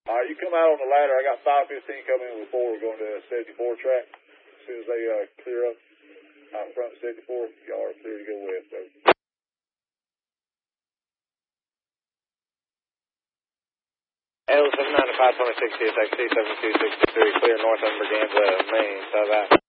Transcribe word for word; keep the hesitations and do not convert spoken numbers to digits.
All right, you come out on the ladder. I got five fifteen coming in with four. We're going to the seventy-four track. As soon as they uh, clear up out in front of seventy-four, y'all are clear to go west. So. L seven nine five twenty-six, C S X C seven two six three, clear north of Merganza, Maine, south out.